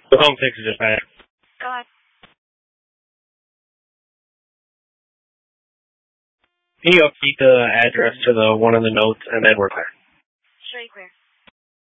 The phone 6 is just bad. Go ahead. Can you update the address to the one in the notes, and then we're clear?